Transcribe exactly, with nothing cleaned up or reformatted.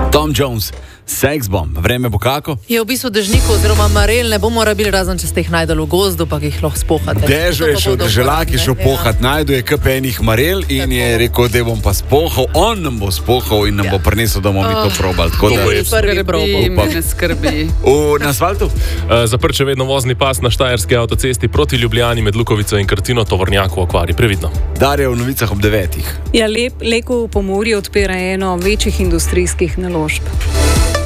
Tom Jones, Sex Bomb, vreme bo kako? Je v bistvu dežnikov oziroma marel, ne bomo rabili, razen če ste jih najdali v gozdu, pa jih lahko spohate. Dežo je šel, deželak je šel pohat, najdu je kp enih marel in tako je rekel, da bom pa spohal, on nam bo spohal in nam ja. bo prinesel, da bomo mi to probali. Tako da je prvi probal. Me ne skrbi. V, na asfaltu? Uh, Zaprt še vedno vozni pas na Štajerski avtocesti proti Ljubljani med Lukovico in Krtino, tovornjak v okvari. Previdno. Darje v novicah ob devetih. Ja, lep, Leko v Pomurju odpira eno večjih industrijskih naložb.